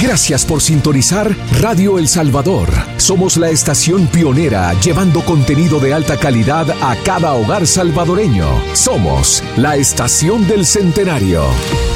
Gracias por sintonizar Radio El Salvador. Somos la estación pionera llevando contenido de alta calidad a cada hogar salvadoreño. Somos la Estación del Centenario.